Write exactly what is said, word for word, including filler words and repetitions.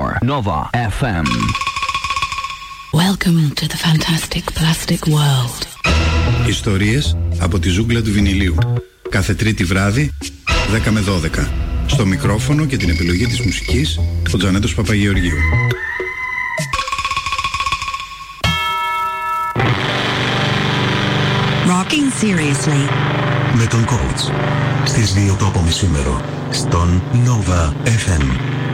more. Nova εφ εμ. Welcome to the fantastic plastic world. Ιστορίες από τη ζούγκλα του βινιλίου. Κάθε Τρίτη βράδυ, δέκα με δώδεκα. Στο μικρόφωνο και την επιλογή της μουσικής, ο Τζανέτος Παπαγεωργίου. Rocking seriously. Με τον coach. Στις δύο το απομισήμερο. Στον Nova εφ εμ.